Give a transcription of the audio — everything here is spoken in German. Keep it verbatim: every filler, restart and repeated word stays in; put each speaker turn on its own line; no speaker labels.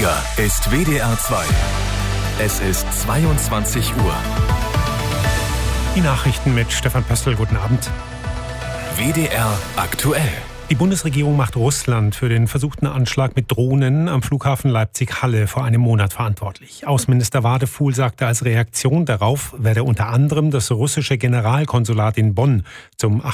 Hier ist W D R zwei. Es ist zweiundzwanzig Uhr.
Die Nachrichten mit Stefan Pöstl. Guten Abend.
W D R aktuell.
Die Bundesregierung macht Russland für den versuchten Anschlag mit Drohnen am Flughafen Leipzig-Halle vor einem Monat verantwortlich. Außenminister Wadefuhl sagte als Reaktion darauf, werde unter anderem das russische Generalkonsulat in Bonn zum